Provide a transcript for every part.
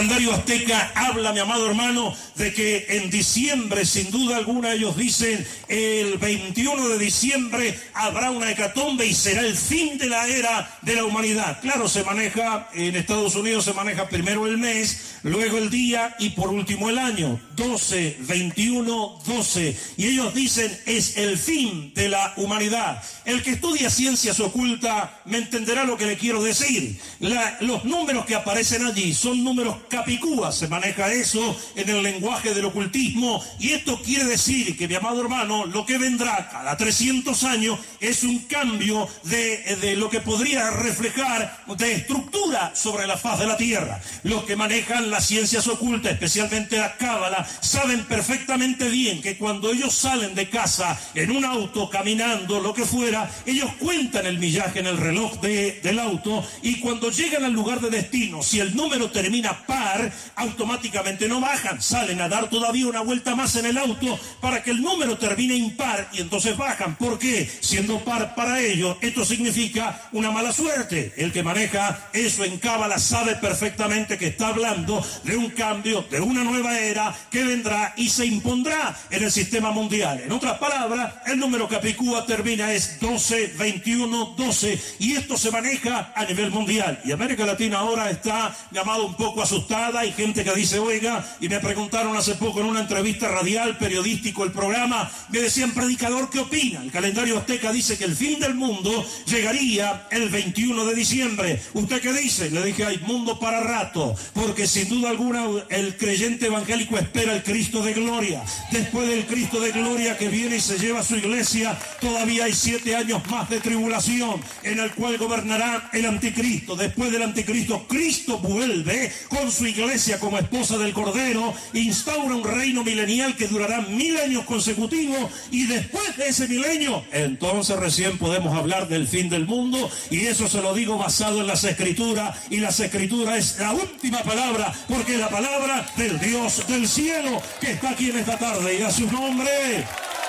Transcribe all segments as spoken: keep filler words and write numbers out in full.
calendario azteca habla, mi amado hermano, de que en diciembre, sin duda alguna, ellos dicen el veintiuno de diciembre habrá una hecatombe y será el fin de la era de la humanidad. Claro, se maneja, en Estados Unidos se maneja primero el mes, luego el día y por último el año. doce, veintiuno, doce. Y ellos dicen es el fin de la humanidad. El que estudia ciencias ocultas me entenderá lo que le quiero decir. La, los números que aparecen allí son números capicúas, se maneja eso en el lenguaje del ocultismo, y esto quiere decir que, mi amado hermano, lo que vendrá cada trescientos años es un cambio de, de lo que podría reflejar de estructura sobre la faz de la tierra. Los que manejan las ciencias ocultas, especialmente la cábala, saben perfectamente bien que cuando ellos salen de casa en un auto, caminando, lo que fuera, ellos cuentan el millaje en el reloj de, del auto, y cuando llegan al lugar de destino, si el número termina par, automáticamente no bajan, salen a dar todavía una vuelta más en el auto para que el número termine impar y entonces bajan. ¿Por qué? Siendo par para ellos, esto significa una mala suerte. El que maneja eso en cábala sabe perfectamente que está hablando de un cambio, de una nueva era que vendrá y se impondrá en el sistema mundial. En otras palabras, el número capicúa termina es doce, veintiuno, doce, y esto se maneja a nivel mundial. Y América Latina ahora está llamado un poco asustada. Hay gente que dice, oiga, y me preguntaron hace poco en una entrevista radial, periodístico, el programa, me decían, predicador, ¿qué opina? El calendario azteca dice que el fin del mundo llegaría el veintiuno de diciembre. ¿Usted qué dice? Le dije, hay mundo para rato, porque sin duda alguna el creyente evangélico espera el Cristo de gloria. Después del Cristo de gloria que viene y se lleva a su iglesia, todavía hay siete años más de tribulación, en el cual gobernará el anticristo. Después del anticristo, Cristo vuelve con su iglesia como esposa del Cordero, instaura un reino milenial que durará mil años consecutivos, y después de ese milenio, entonces recién podemos hablar del fin del mundo, y eso se lo digo basado en las Escrituras, y las Escrituras es la última palabra, porque es la palabra del Dios del cielo que está aquí en esta tarde, y a su nombre.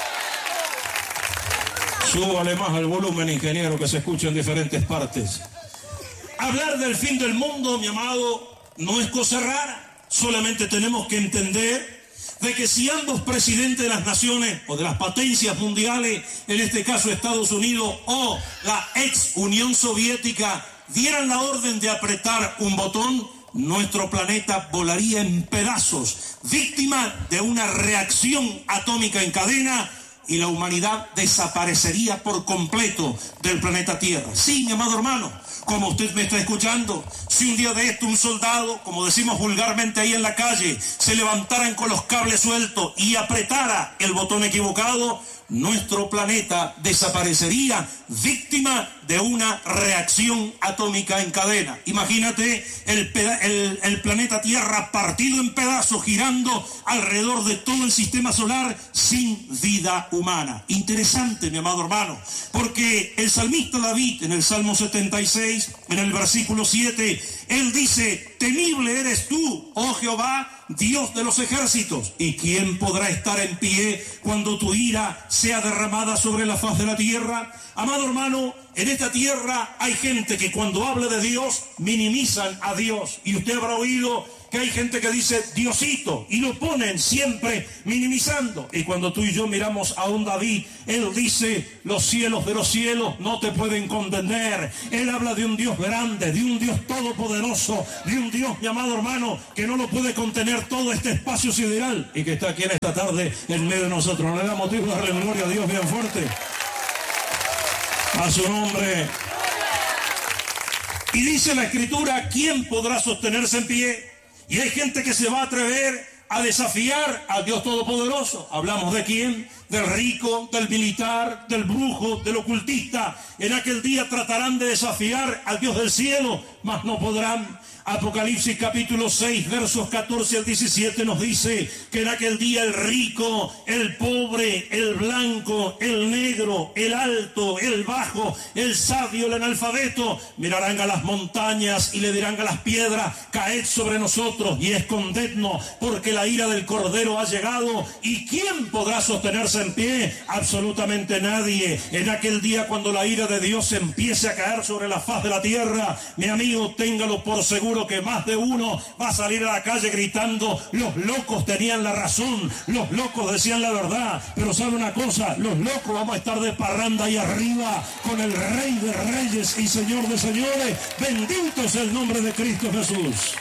Súbale más al volumen, ingeniero, que se escucha en diferentes partes. Hablar del fin del mundo, mi amado, no es cosa rara. Solamente tenemos que entender de que si ambos presidentes de las naciones o de las potencias mundiales, en este caso Estados Unidos o la ex Unión Soviética, dieran la orden de apretar un botón, nuestro planeta volaría en pedazos, víctima de una reacción atómica en cadena, y la humanidad desaparecería por completo del planeta Tierra. Sí, mi amado hermano, como usted me está escuchando, si un día de esto un soldado, como decimos vulgarmente ahí en la calle, se levantara con los cables sueltos y apretara el botón equivocado, nuestro planeta desaparecería, víctima de una reacción atómica en cadena. Imagínate el, el, el planeta Tierra partido en pedazos, girando alrededor de todo el sistema solar sin vida humana. Interesante, mi amado hermano, porque el salmista David, en el Salmo setenta y seis, en el versículo siete, él dice, temible eres tú, oh Jehová, Dios de los ejércitos, ¿y quién podrá estar en pie cuando tu ira sea derramada sobre la faz de la tierra? Amado hermano, en esta tierra hay gente que cuando habla de Dios minimizan a Dios, y usted habrá oído que hay gente que dice Diosito y lo ponen siempre minimizando. Y cuando tú y yo miramos a un David, él dice, los cielos de los cielos no te pueden contener. Él habla de un Dios grande, de un Dios todopoderoso, de un Dios, mi amado hermano, que no lo puede contener todo este espacio sideral y que está aquí en esta tarde en medio de nosotros. ¿No le da motivo de darle gloria a Dios bien fuerte? A su nombre. Y dice la Escritura, ¿quién podrá sostenerse en pie? Y hay gente que se va a atrever a desafiar al Dios Todopoderoso. ¿Hablamos de quién? Del rico, del militar, del brujo, del ocultista. En aquel día tratarán de desafiar al Dios del cielo, mas no podrán. Apocalipsis capítulo seis, versos catorce al diecisiete nos dice que en aquel día el rico, el pobre, el blanco, el negro, el alto, el bajo, el sabio, el analfabeto, mirarán a las montañas y le dirán a las piedras, caed sobre nosotros y escondednos, porque la ira del Cordero ha llegado. ¿Y quién podrá sostenerse en pie? Absolutamente nadie. En aquel día cuando la ira de Dios empiece a caer sobre la faz de la tierra, mi amigo, téngalo por seguro que más de uno va a salir a la calle gritando: los locos tenían la razón, los locos decían la verdad. Pero sabe una cosa, los locos vamos a estar de parranda ahí arriba con el Rey de Reyes y Señor de Señores. Bendito sea el nombre de Cristo Jesús.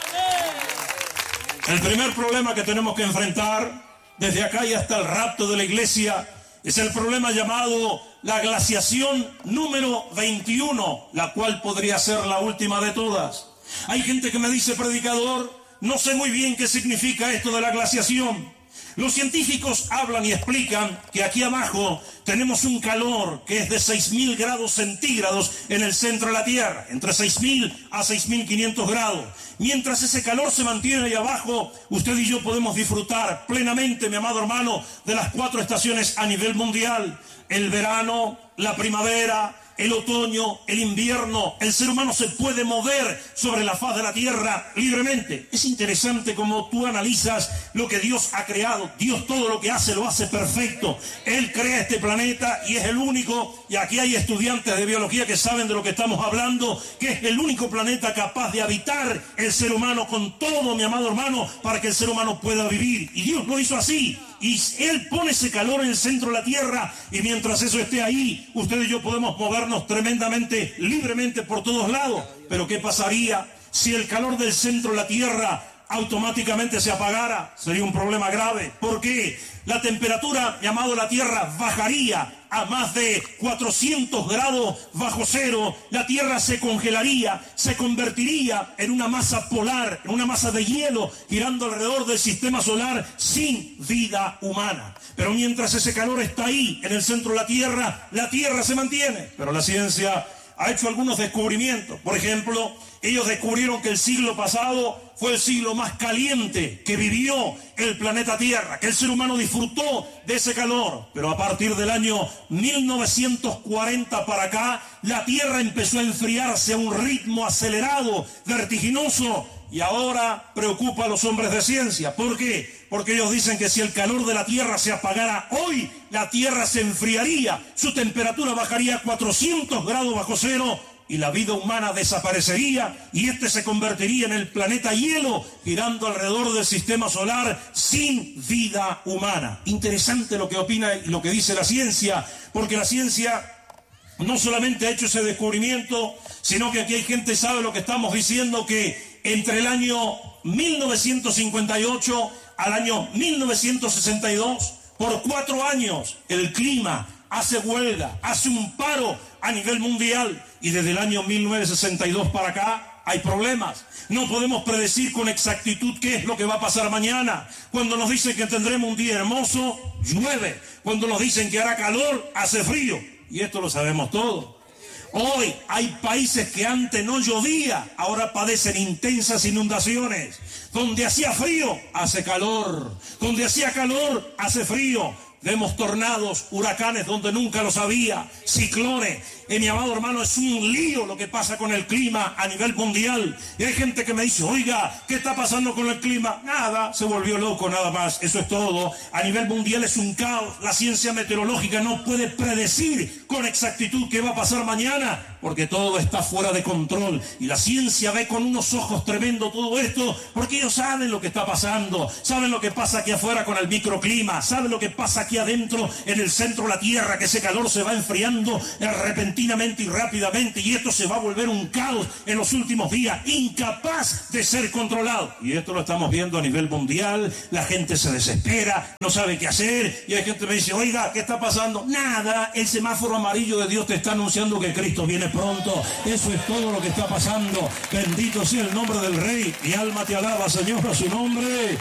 El primer problema que tenemos que enfrentar desde acá y hasta el rapto de la iglesia es el problema llamado la glaciación número veintiuno, la cual podría ser la última de todas. Hay gente que me dice: predicador, no sé muy bien qué significa esto de la glaciación. Los científicos hablan y explican que aquí abajo tenemos un calor que es de seis mil grados centígrados en el centro de la Tierra, entre seis mil a seis mil quinientos grados. Mientras ese calor se mantiene ahí abajo, usted y yo podemos disfrutar plenamente, mi amado hermano, de las cuatro estaciones a nivel mundial: el verano, la primavera, el otoño, el invierno. El ser humano se puede mover sobre la faz de la tierra libremente. Es interesante como tú analizas lo que Dios ha creado. Dios todo lo que hace lo hace perfecto. Él crea este planeta y es el único, y aquí hay estudiantes de biología que saben de lo que estamos hablando, que es el único planeta capaz de habitar el ser humano con todo, mi amado hermano, para que el ser humano pueda vivir. Y Dios lo hizo así. Y Él pone ese calor en el centro de la tierra, y mientras eso esté ahí, usted y yo podemos movernos tremendamente, libremente por todos lados. Pero ¿qué pasaría si el calor del centro de la tierra automáticamente se apagara? Sería un problema grave. ¿Por qué? La temperatura, llamado la Tierra, bajaría a más de cuatrocientos grados bajo cero. La Tierra se congelaría, se convertiría en una masa polar, en una masa de hielo, girando alrededor del sistema solar sin vida humana. Pero mientras ese calor está ahí, en el centro de la Tierra, la Tierra se mantiene. Pero la ciencia ha hecho algunos descubrimientos. Por ejemplo, ellos descubrieron que el siglo pasado fue el siglo más caliente que vivió el planeta Tierra, que el ser humano disfrutó de ese calor. Pero a partir del año mil novecientos cuarenta para acá, la Tierra empezó a enfriarse a un ritmo acelerado, vertiginoso, y ahora preocupa a los hombres de ciencia. ¿Por qué? Porque ellos dicen que si el calor de la Tierra se apagara hoy, la Tierra se enfriaría, su temperatura bajaría a cuatrocientos grados bajo cero, y la vida humana desaparecería, y este se convertiría en el planeta hielo, girando alrededor del sistema solar sin vida humana. Interesante lo que opina y lo que dice la ciencia, porque la ciencia no solamente ha hecho ese descubrimiento, sino que aquí hay gente que sabe lo que estamos diciendo, que entre el año mil novecientos cincuenta y ocho al año mil novecientos sesenta y dos, por cuatro años, el clima hace huelga, hace un paro a nivel mundial, y desde el año mil novecientos sesenta y dos para acá hay problemas. No podemos predecir con exactitud qué es lo que va a pasar mañana. Cuando nos dicen que tendremos un día hermoso, llueve. Cuando nos dicen que hará calor, hace frío. Y esto lo sabemos todos. Hoy hay países que antes no llovía, ahora padecen intensas inundaciones. Donde hacía frío, hace calor. Donde hacía calor, hace frío. Vemos tornados, huracanes donde nunca los había, ciclones. Y mi amado hermano, es un lío lo que pasa con el clima a nivel mundial. Y hay gente que me dice: oiga, ¿qué está pasando con el clima? Nada, se volvió loco, nada más, eso es todo. A nivel mundial es un caos. La ciencia meteorológica no puede predecir con exactitud qué va a pasar mañana, porque todo está fuera de control. Y la ciencia ve con unos ojos tremendos todo esto, porque ellos saben lo que está pasando, saben lo que pasa aquí afuera con el microclima, saben lo que pasa aquí adentro en el centro de la Tierra, que ese calor se va enfriando repentinamente y rápidamente, y esto se va a volver un caos en los últimos días, incapaz de ser controlado. Y esto lo estamos viendo a nivel mundial. La gente se desespera, no sabe qué hacer, y hay gente que me dice: oiga, ¿qué está pasando? Nada, el semáforo amarillo de Dios te está anunciando que Cristo viene pronto. Eso es todo lo que está pasando. Bendito sea el nombre del Rey. Mi alma te alaba, Señor, a su nombre.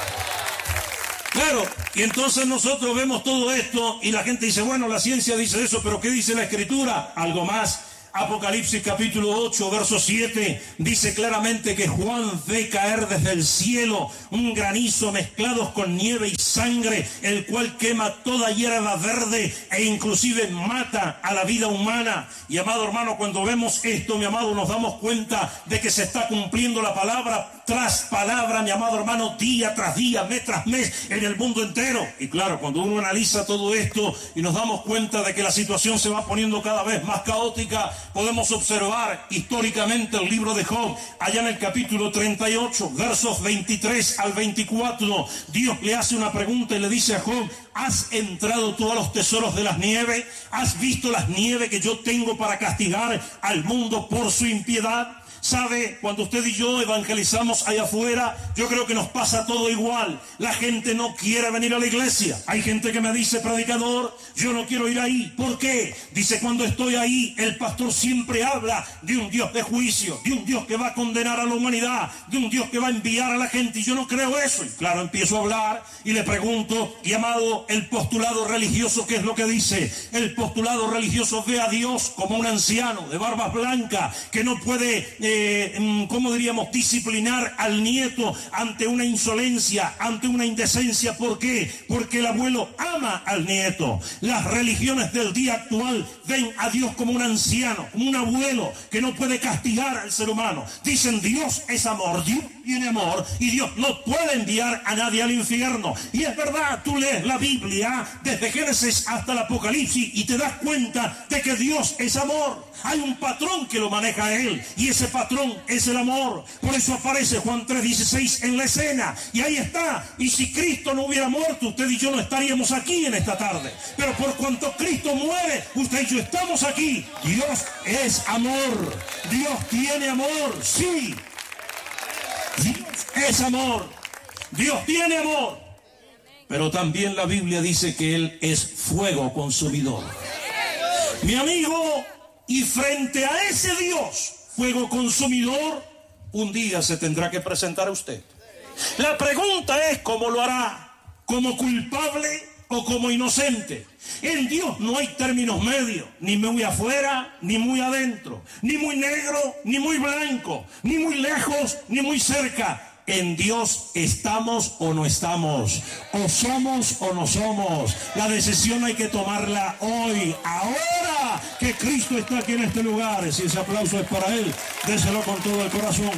Claro, y entonces nosotros vemos todo esto y la gente dice: bueno, la ciencia dice eso, pero ¿qué dice la Escritura? Algo más. Apocalipsis capítulo ocho, verso siete, dice claramente que Juan ve caer desde el cielo un granizo mezclados con nieve y sangre, el cual quema toda hierba verde e inclusive mata a la vida humana. Y amado hermano, cuando vemos esto, mi amado, nos damos cuenta de que se está cumpliendo la palabra tras palabra, mi amado hermano, día tras día, mes tras mes, en el mundo entero. Y claro, cuando uno analiza todo esto y nos damos cuenta de que la situación se va poniendo cada vez más caótica, podemos observar históricamente el libro de Job, allá en el capítulo treinta y ocho, versos veintitrés al veinticuatro, Dios le hace una pregunta y le dice a Job: ¿has entrado tú a los tesoros de las nieves? ¿Has visto las nieves que yo tengo para castigar al mundo por su impiedad? ¿Sabe? Cuando usted y yo evangelizamos allá afuera, yo creo que nos pasa todo igual. La gente no quiere venir a la iglesia. Hay gente que me dice: predicador, yo no quiero ir ahí. ¿Por qué? Dice: cuando estoy ahí, el pastor siempre habla de un Dios de juicio, de un Dios que va a condenar a la humanidad, de un Dios que va a enviar a la gente, y yo no creo eso. Y claro, empiezo a hablar y le pregunto: y amado, el postulado religioso, ¿qué es lo que dice? El postulado religioso ve a Dios como un anciano de barbas blancas que no puede... Eh, Eh, ¿cómo diríamos?, disciplinar al nieto ante una insolencia, ante una indecencia. ¿Por qué? Porque el abuelo ama al nieto. Las religiones del día actual ven a Dios como un anciano, como un abuelo que no puede castigar al ser humano. Dicen: Dios es amor, Dios tiene amor y Dios no puede enviar a nadie al infierno. Y es verdad, tú lees la Biblia desde Génesis hasta el Apocalipsis y te das cuenta de que Dios es amor. Hay un patrón que lo maneja a él, y ese patrón es el amor. Por eso aparece Juan tres dieciséis en la escena, y ahí está. Y si Cristo no hubiera muerto, usted y yo no estaríamos aquí en esta tarde. Pero por cuanto Cristo muere, usted y yo estamos aquí. Dios es amor. Dios tiene amor, sí. Dios es amor. Dios tiene amor. Pero también la Biblia dice que Él es fuego consumidor. Mi amigo, y frente a ese Dios, fuego consumidor, un día se tendrá que presentar a usted. La pregunta es: ¿cómo lo hará? ¿Como culpable o como inocente? En Dios no hay términos medios, ni muy afuera, ni muy adentro, ni muy negro, ni muy blanco, ni muy lejos, ni muy cerca. En Dios estamos o no estamos, o somos o no somos. La decisión hay que tomarla hoy, ahora que Cristo está aquí en este lugar. Si ese aplauso es para Él, déselo con todo el corazón.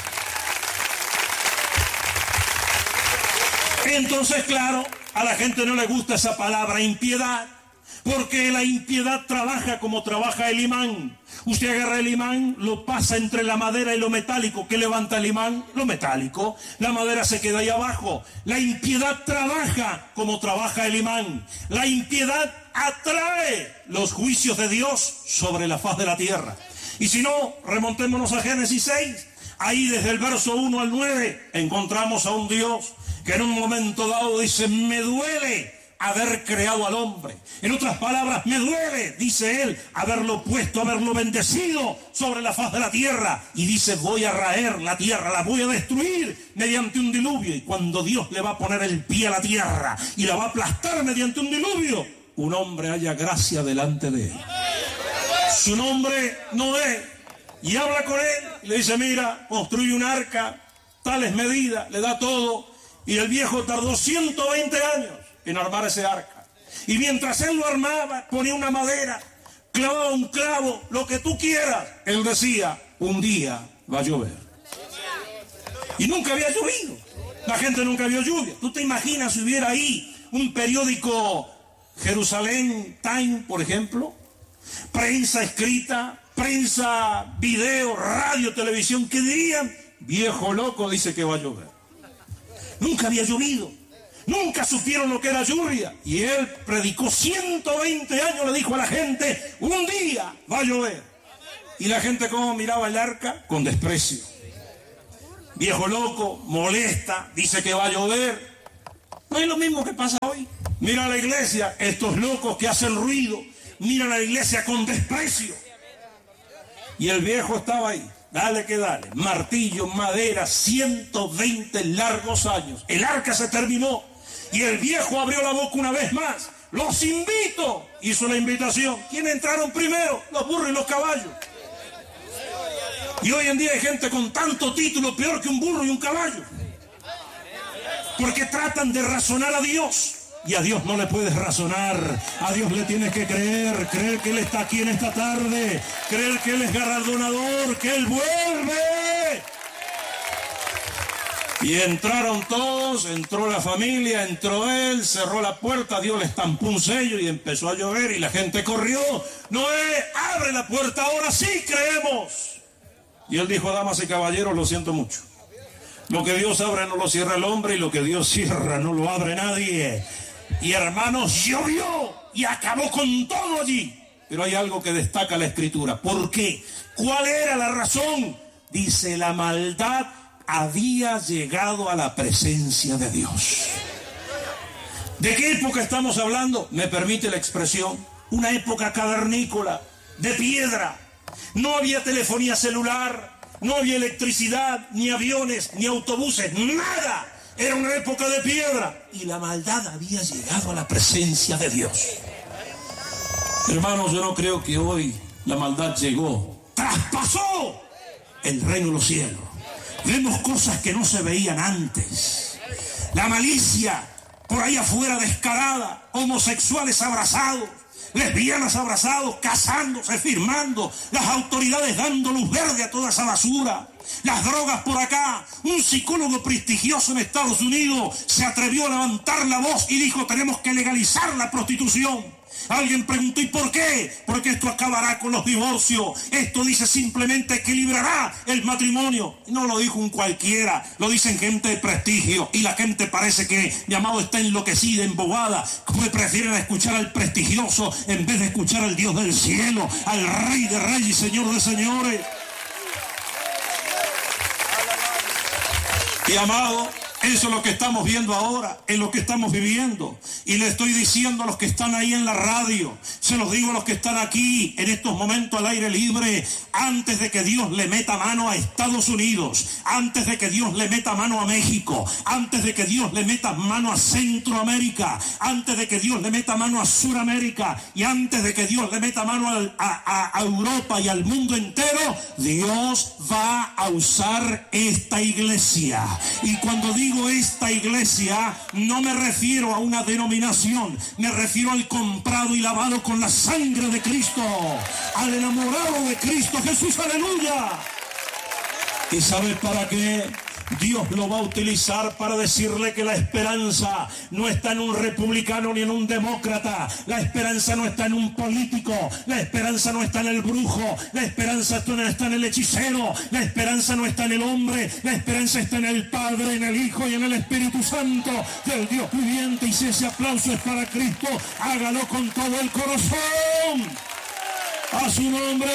Entonces, claro, a la gente no le gusta esa palabra impiedad, porque la impiedad trabaja como trabaja el imán. Usted agarra el imán, lo pasa entre la madera y lo metálico. ¿Qué levanta el imán? Lo metálico. La madera se queda ahí abajo. La impiedad trabaja como trabaja el imán. La impiedad atrae los juicios de Dios sobre la faz de la tierra. Y si no, remontémonos a Génesis seis. Ahí desde el verso uno al nueve encontramos a un Dios que en un momento dado dice: me duele haber creado al hombre. En otras palabras, me duele, dice él, haberlo puesto, haberlo bendecido sobre la faz de la tierra. Y dice: voy a raer la tierra, la voy a destruir mediante un diluvio. Y cuando Dios le va a poner el pie a la tierra y la va a aplastar mediante un diluvio, un hombre halla gracia delante de él. Su nombre Noé. Y habla con él, y le dice: mira, construye un arca, tales medidas, le da todo. Y el viejo tardó ciento veinte años en armar ese arca. Y mientras él lo armaba, ponía una madera, clavaba un clavo, lo que tú quieras. Él decía: un día va a llover. Y nunca había llovido. La gente nunca vio lluvia. ¿Tú te imaginas si hubiera ahí un periódico, Jerusalén Time, por ejemplo? Prensa escrita, prensa, video, radio, televisión, ¿qué dirían? Viejo loco dice que va a llover. Nunca había llovido. Nunca supieron lo que era lluvia. Y él predicó ciento veinte años, le dijo a la gente: un día va a llover. Y la gente, ¿cómo miraba el arca? Con desprecio. Viejo loco, molesta, dice que va a llover. No es lo mismo que pasa hoy. Mira a la iglesia, estos locos que hacen ruido, miran a la iglesia con desprecio. Y el viejo estaba ahí. Dale que dale, martillo, madera, ciento veinte largos años. El arca se terminó y el viejo abrió la boca una vez más. los invito. Hizo la invitación. ¿Quiénes entraron primero? Los burros y los caballos. Y hoy en día hay gente con tanto título peor que un burro y un caballo. Porque tratan de razonar a Dios. Y a Dios no le puedes razonar. A Dios le tienes que creer. Creer que Él está aquí en esta tarde. Creer que Él es galardonador. Que Él vuelve. Y entraron todos. Entró la familia. Entró él. Cerró la puerta. Dios le estampó un sello y empezó a llover. Y la gente corrió. Noé, abre la puerta. Ahora sí creemos. Y él dijo, damas y caballeros, lo siento mucho. Lo que Dios abre no lo cierra el hombre. Y lo que Dios cierra no lo abre nadie. Y hermanos, llovió y acabó con todo allí. Pero hay algo que destaca la Escritura. ¿Por qué? ¿Cuál era la razón? Dice, la maldad había llegado a la presencia de Dios. ¿De qué época estamos hablando? Me permite la expresión. Una época cavernícola, de piedra. No había telefonía celular, no había electricidad, ni aviones, ni autobuses, nada. Era una época de piedra y la maldad había llegado a la presencia de Dios. Hermanos, yo no creo que hoy la maldad llegó, traspasó el reino de los cielos. Vemos cosas que no se veían antes. La malicia por ahí afuera descarada, homosexuales abrazados, lesbianas abrazados, casándose, firmando, las autoridades dando luz verde a toda esa basura. Las drogas por acá. Un psicólogo prestigioso en Estados Unidos se atrevió a levantar la voz y dijo, tenemos que legalizar la prostitución. Alguien preguntó, ¿y por qué? Porque esto acabará con los divorcios. Esto dice simplemente que librará el matrimonio. No lo dijo un cualquiera, lo dicen gente de prestigio. Y la gente parece que, llamado, está enloquecida, embobada. Como prefieren escuchar al prestigioso en vez de escuchar al Dios del cielo, al Rey de Reyes y Señor de Señores. Y amado, eso es lo que estamos viendo ahora, es lo que estamos viviendo. Y le estoy diciendo a los que están ahí en la radio, se los digo a los que están aquí en estos momentos al aire libre, antes de que Dios le meta mano a Estados Unidos, antes de que Dios le meta mano a México, antes de que Dios le meta mano a Centroamérica, antes de que Dios le meta mano a Suramérica y antes de que Dios le meta mano a, a, a Europa y al mundo entero, Dios va a usar esta iglesia. Y cuando digo esta iglesia, no me refiero a una denominación, me refiero al comprado y lavado con la sangre de Cristo, al enamorado de Cristo Jesús, aleluya. ¿Y sabes para qué? Dios lo va a utilizar para decirle que la esperanza no está en un republicano ni en un demócrata. La esperanza no está en un político. La esperanza no está en el brujo. La esperanza no está en el hechicero. La esperanza no está en el hombre. La esperanza está en el Padre, en el Hijo y en el Espíritu Santo del Dios viviente. Y si ese aplauso es para Cristo, hágalo con todo el corazón. A su nombre.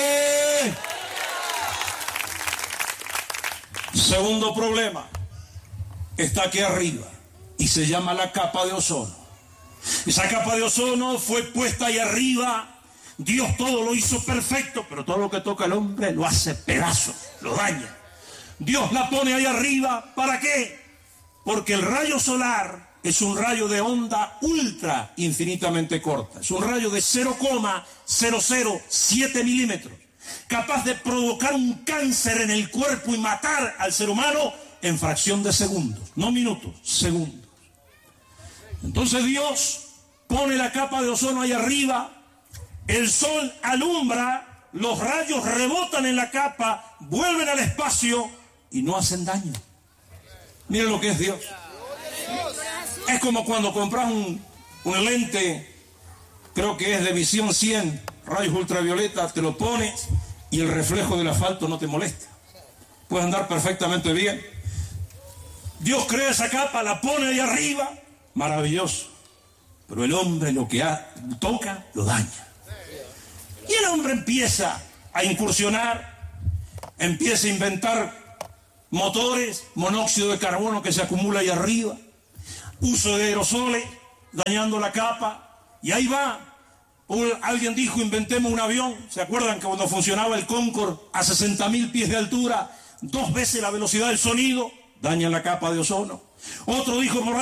Segundo problema, está aquí arriba y se llama la capa de ozono. Esa capa de ozono fue puesta ahí arriba. Dios todo lo hizo perfecto, pero todo lo que toca el hombre lo hace pedazo, lo daña. Dios la pone ahí arriba, ¿para qué? Porque el rayo solar es un rayo de onda ultra infinitamente corta. Es un rayo de cero coma cero cero siete milímetros. Capaz de provocar un cáncer en el cuerpo y matar al ser humano en fracción de segundos, no minutos, segundos. Entonces Dios pone la capa de ozono ahí arriba, el sol alumbra, los rayos rebotan en la capa, vuelven al espacio y no hacen daño. Miren lo que es Dios. Es como cuando compras un, un lente, creo que es de visión cien, rayos ultravioleta, te lo pones y el reflejo del asfalto no te molesta. Puedes andar perfectamente bien. Dios crea esa capa, la pone ahí arriba, maravilloso. Pero el hombre lo que ha, toca, lo daña. Y el hombre empieza a incursionar, empieza a inventar motores, monóxido de carbono que se acumula ahí arriba, uso de aerosoles, dañando la capa, y ahí va. Alguien dijo, inventemos un avión. ¿Se acuerdan que cuando funcionaba el Concorde a sesenta mil pies de altura, dos veces la velocidad del sonido, daña la capa de ozono? Otro dijo por ahí,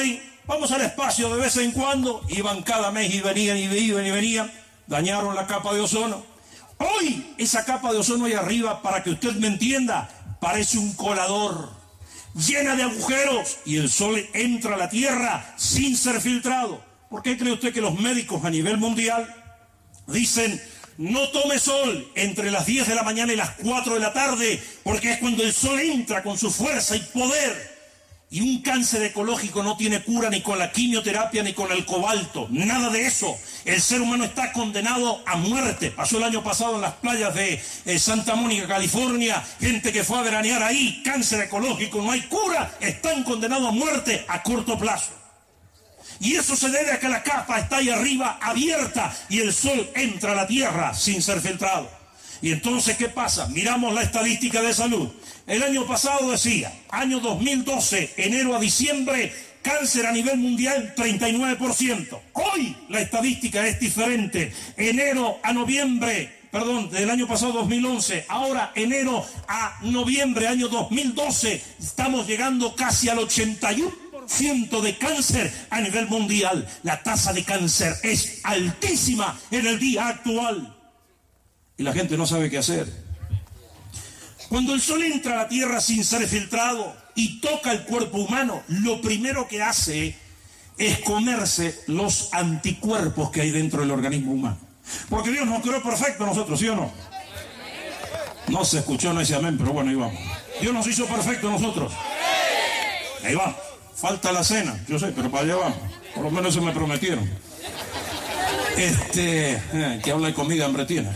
vamos al espacio de vez en cuando. Iban cada mes y venían y iban y venían. Dañaron la capa de ozono. Hoy esa capa de ozono ahí arriba, para que usted me entienda, parece un colador, llena de agujeros, y el sol entra a la Tierra sin ser filtrado. ¿Por qué cree usted que los médicos a nivel mundial dicen: no tome sol entre las diez de la mañana y las cuatro de la tarde, porque es cuando el sol entra con su fuerza y poder? Y un cáncer ecológico no tiene cura ni con la quimioterapia ni con el cobalto, nada de eso. El ser humano está condenado a muerte. Pasó el año pasado en las playas de eh, Santa Mónica, California, gente que fue a veranear ahí, cáncer ecológico, no hay cura, están condenados a muerte a corto plazo. Y eso se debe a que la capa está ahí arriba abierta y el sol entra a la Tierra sin ser filtrado. Y entonces, ¿qué pasa? Miramos la estadística de salud. El año pasado decía, año dos mil doce, enero a diciembre, cáncer a nivel mundial treinta y nueve por ciento. Hoy la estadística es diferente. Enero a noviembre, perdón, del año pasado dos mil once, ahora enero a noviembre, año dos mil doce, estamos llegando casi al ochenta y uno por ciento de cáncer a nivel mundial. La tasa de cáncer es altísima en el día actual. Y la gente no sabe qué hacer. Cuando el sol entra a la Tierra sin ser filtrado y toca el cuerpo humano, lo primero que hace es comerse los anticuerpos que hay dentro del organismo humano. Porque Dios nos creó perfecto a nosotros, ¿sí o no? No se escuchó, no ese amén, pero bueno, ahí vamos. Dios nos hizo perfecto a nosotros. Ahí va. Falta la cena, yo sé, pero para allá vamos. Por lo menos eso me prometieron. Este, eh, que habla de comida, hambre tiene.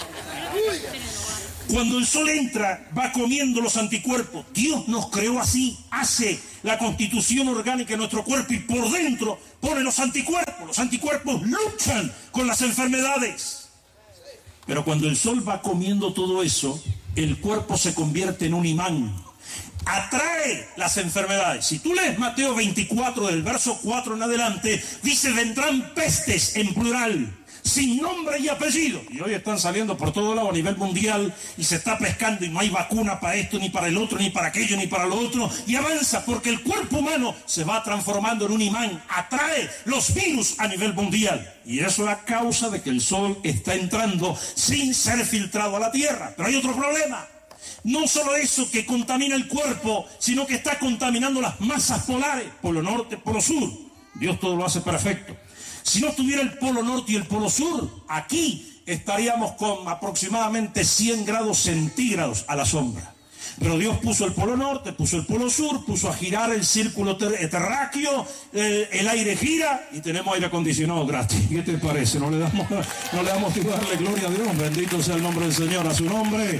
Cuando el sol entra, va comiendo los anticuerpos. Dios nos creó así, hace la constitución orgánica de nuestro cuerpo y por dentro pone los anticuerpos. Los anticuerpos luchan con las enfermedades. Pero cuando el sol va comiendo todo eso, el cuerpo se convierte en un imán. Atrae las enfermedades. Si tú lees Mateo veinticuatro, del verso cuatro en adelante, dice: vendrán pestes en plural, sin nombre y apellido. Y hoy están saliendo por todo lado a nivel mundial y se está pescando y no hay vacuna para esto, ni para el otro, ni para aquello, ni para lo otro. Y avanza porque el cuerpo humano se va transformando en un imán, atrae los virus a nivel mundial. Y eso es a causa de que el sol está entrando sin ser filtrado a la Tierra. Pero hay otro problema. No solo eso que contamina el cuerpo, sino que está contaminando las masas polares, polo norte, polo sur. Dios todo lo hace perfecto. Si no estuviera el polo norte y el polo sur, aquí estaríamos con aproximadamente cien grados centígrados a la sombra. Pero Dios puso el polo norte, puso el polo sur, puso a girar el círculo ter terráqueo, el, el aire gira y tenemos aire acondicionado gratis. ¿Qué te parece? ¿No le damos, no le damos que darle gloria a Dios? Bendito sea el nombre del Señor, a su nombre.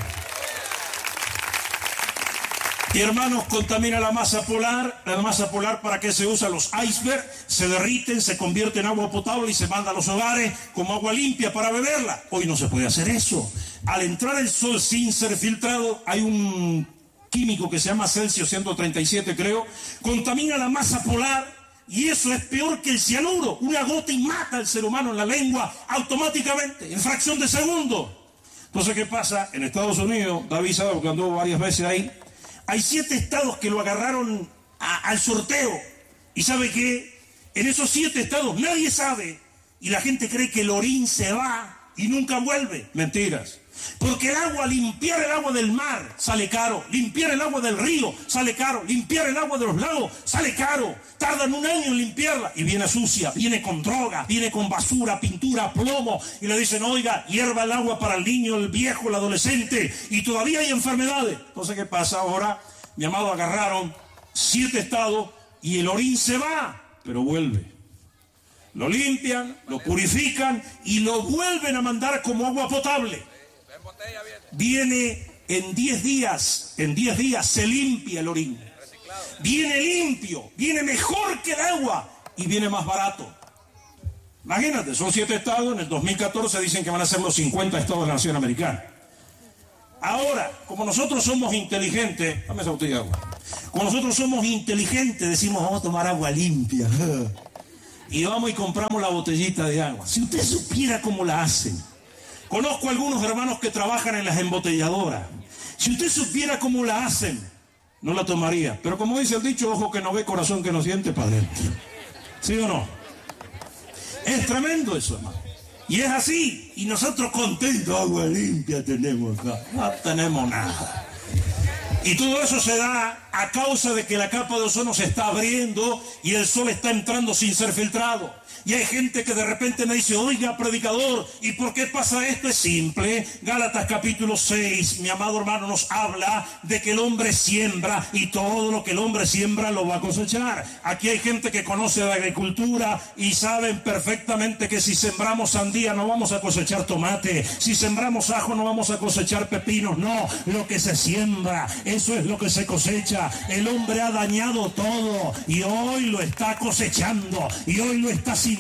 Y hermanos, contamina la masa polar. La masa polar, ¿para qué se usa? Los icebergs se derriten, se convierte en agua potable y se manda a los hogares como agua limpia para beberla. Hoy no se puede hacer eso. Al entrar el sol sin ser filtrado, hay un químico que se llama Celsius ciento treinta y siete, creo, contamina la masa polar y eso es peor que el cianuro. Una gota y mata al ser humano en la lengua automáticamente, en fracción de segundo. Entonces, ¿qué pasa? En Estados Unidos, David sabe porque anduvo varias veces ahí, hay siete estados que lo agarraron a, al sorteo. ¿Y sabe qué? En esos siete estados nadie sabe. Y la gente cree que el orín se va y nunca vuelve. Mentiras. Porque el agua, limpiar el agua del mar, sale caro. Limpiar el agua del río, sale caro. Limpiar el agua de los lagos, sale caro. Tardan un año en limpiarla. Y viene sucia, viene con droga, viene con basura, pintura, plomo. Y le dicen, oiga, hierva el agua para el niño, el viejo, el adolescente. Y todavía hay enfermedades. Entonces, ¿qué pasa ahora? Mi amado, agarraron siete estados y el orín se va, pero vuelve. Lo limpian, lo purifican y lo vuelven a mandar como agua potable. Viene en diez días, en diez días se limpia el orín. Viene limpio, viene mejor que el agua y viene más barato. Imagínate, son siete estados, en el dos mil catorce dicen que van a ser los cincuenta estados de la nación americana. Ahora, como nosotros somos inteligentes, dame esa botella de agua. Como nosotros somos inteligentes, decimos, vamos a tomar agua limpia. Y vamos y compramos la botellita de agua. Si usted supiera cómo la hacen. Conozco a algunos hermanos que trabajan en las embotelladoras. Si usted supiera cómo la hacen, no la tomaría. Pero como dice el dicho, ojo que no ve, corazón que no siente, para adentro. ¿Sí o no? Es tremendo eso, hermano. Y es así. Y nosotros contentos, agua limpia tenemos acá. No tenemos nada. Y todo eso se da a causa de que la capa de ozono se está abriendo y el sol está entrando sin ser filtrado. Y hay gente que de repente me dice, oiga, predicador, ¿y por qué pasa esto? Es simple. Gálatas capítulo seis, mi amado hermano, nos habla de que el hombre siembra y todo lo que el hombre siembra lo va a cosechar. Aquí hay gente que conoce de agricultura y saben perfectamente que si sembramos sandía no vamos a cosechar tomate. Si sembramos ajo no vamos a cosechar pepinos. No, lo que se siembra, eso es lo que se cosecha. El hombre ha dañado todo y hoy lo está cosechando y hoy lo está sintiendo.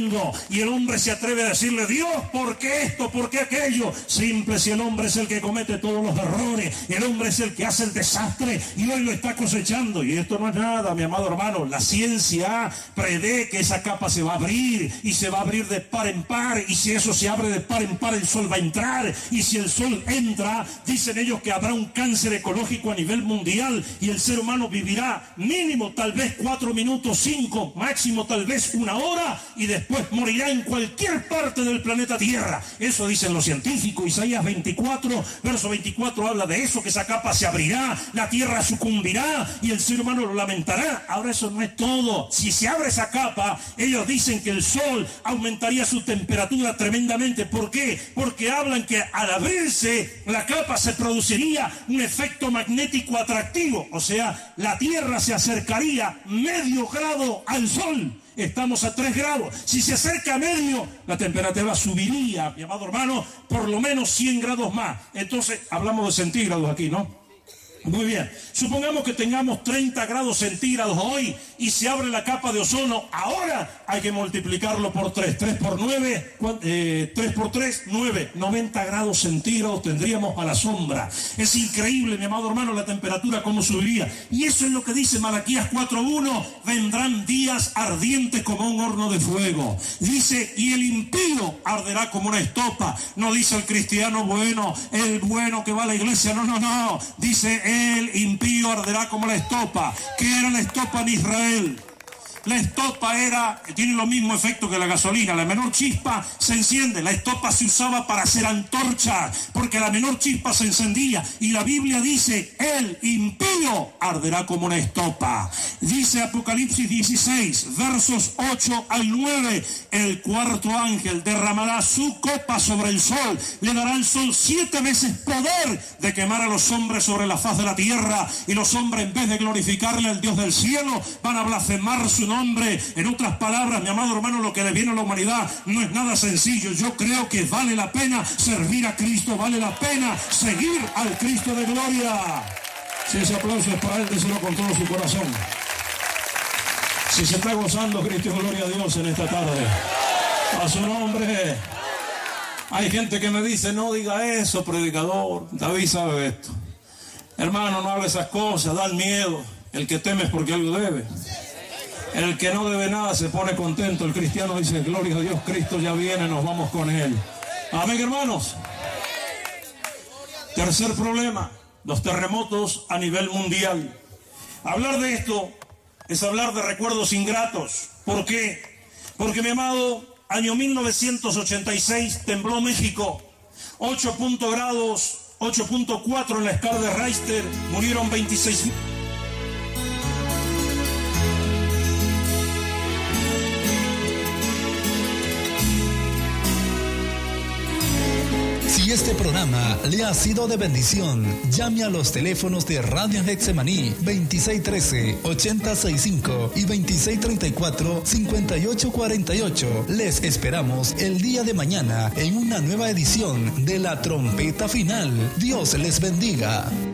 Y el hombre se atreve a decirle, Dios, ¿por qué esto? ¿Por qué aquello? Simple, si el hombre es el que comete todos los errores, el hombre es el que hace el desastre y hoy lo está cosechando. Y esto no es nada, mi amado hermano. La ciencia prevé que esa capa se va a abrir y se va a abrir de par en par, y si eso se abre de par en par el sol va a entrar, y si el sol entra, dicen ellos que habrá un cáncer ecológico a nivel mundial y el ser humano vivirá mínimo tal vez cuatro minutos, cinco, máximo tal vez una hora, y después morirá en cualquier parte del planeta Tierra. Eso dicen los científicos. Isaías veinticuatro, verso veinticuatro habla de eso, que esa capa se abrirá, la tierra sucumbirá y el ser humano lo lamentará. Ahora eso no es todo. Si se abre esa capa, ellos dicen que el sol aumentaría su temperatura tremendamente. ¿Por qué? Porque hablan que al abrirse la capa se produciría un efecto magnético atractivo. O sea, la tierra se acercaría medio grado al sol. Estamos a tres grados. Si se acerca a medio, la temperatura subiría, mi amado hermano, por lo menos cien grados más. Entonces, hablamos de centígrados aquí, ¿no? Muy bien. Supongamos que tengamos treinta grados centígrados hoy y se abre la capa de ozono. Ahora hay que multiplicarlo por tres. tres por nueve, eh, tres por tres, nueve. noventa grados centígrados tendríamos a la sombra. Es increíble, mi amado hermano, la temperatura cómo subiría. Y eso es lo que dice Malaquías cuatro uno. Vendrán días ardientes como un horno de fuego. Dice, y el impío arderá como una estopa. No dice el cristiano bueno, el bueno que va a la iglesia. No, no, no. Dice, el impío arderá como la estopa. ¿Qué era la estopa en Israel? La estopa era, tiene lo mismo efecto que la gasolina. La menor chispa se enciende. La estopa se usaba para hacer antorchas, porque la menor chispa se encendía. Y la Biblia dice, el impío arderá como una estopa. Dice Apocalipsis dieciséis, versos ocho al nueve, el cuarto ángel derramará su copa sobre el sol. Le dará al sol siete veces poder de quemar a los hombres sobre la faz de la tierra. Y los hombres, en vez de glorificarle al Dios del cielo, van a blasfemar su nombre. En otras palabras, mi amado hermano, lo que le viene a la humanidad no es nada sencillo. Yo creo que vale la pena servir a Cristo, vale la pena seguir al Cristo de gloria. Si ese aplauso es para él, déselo con todo su corazón. Si se está gozando Cristo, gloria a Dios en esta tarde. A su nombre. Hay gente que me dice, no diga eso, predicador. David sabe esto. Hermano, no hable esas cosas, dan miedo. El que teme es porque algo debe. El que no debe nada se pone contento. El cristiano dice, gloria a Dios, Cristo ya viene, nos vamos con Él. Amén, hermanos. Tercer problema, los terremotos a nivel mundial. Hablar de esto es hablar de recuerdos ingratos. ¿Por qué? Porque, mi amado, año mil novecientos ochenta y seis, tembló México. ocho grados, ocho punto cuatro en la escala de Richter, murieron veintiséis mil. Si este programa le ha sido de bendición, llame a los teléfonos de Radio Getsemaní veintiséis trece, ochenta sesenta y cinco y veintiséis treinta y cuatro, cincuenta y ocho cuarenta y ocho. Les esperamos el día de mañana en una nueva edición de La Trompeta Final. Dios les bendiga.